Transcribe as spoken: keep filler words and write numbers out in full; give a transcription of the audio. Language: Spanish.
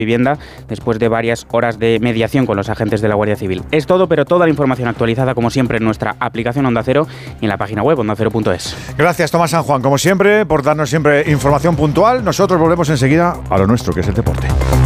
vivienda después de varias horas de mediación con los agentes de la Guardia Civil. Es todo, pero toda la información actualizada, como siempre, en nuestra aplicación Onda Cero y en la página web onda cero punto es. Gracias, Tomás San Juan, como siempre, por darnos siempre información puntual. Nosotros volvemos enseguida a lo nuestro, que es el deporte.